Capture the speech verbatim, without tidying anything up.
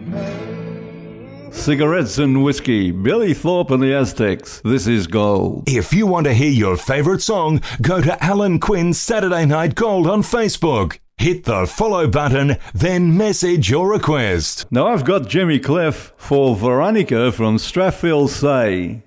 Cigarettes and whiskey, Billy Thorpe and the Aztecs. This is Gold. If you want to hear your favourite song, go to Alan Quinn's Saturday Night Gold on Facebook. Hit the follow button, then message your request. Now I've got Jimmy Cliff for Veronica from Strathfield Say.